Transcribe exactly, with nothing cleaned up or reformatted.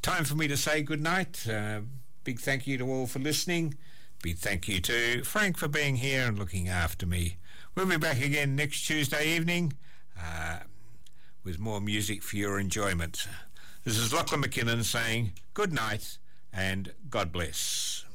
time for me to say good night. Uh, big thank you to all for listening. Big thank you to Frank for being here and looking after me. We'll be back again next Tuesday evening uh, with more music for your enjoyment. This is Lachlan McKinnon saying good night and God bless.